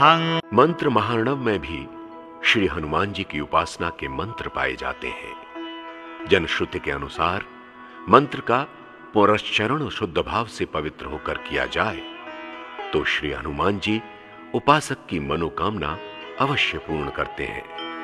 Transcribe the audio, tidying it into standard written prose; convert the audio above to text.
मंत्र महार्णव में भी श्री हनुमान जी की उपासना के मंत्र पाए जाते हैं। जनश्रुति के अनुसार मंत्र का पुनश्चरण शुद्ध भाव से पवित्र होकर किया जाए तो श्री हनुमान जी उपासक की मनोकामना अवश्य पूर्ण करते हैं।